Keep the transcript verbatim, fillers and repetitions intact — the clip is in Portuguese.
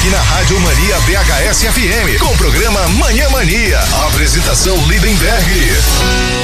aqui na Rádio Mania B H S F M, com o programa Manhã Mania. Apresentação Lindenberg.